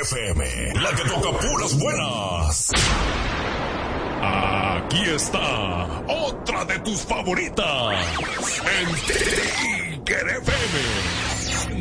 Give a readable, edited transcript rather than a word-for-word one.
FM, la que toca puras buenas. Aquí está otra de tus favoritas, el Tiger FM.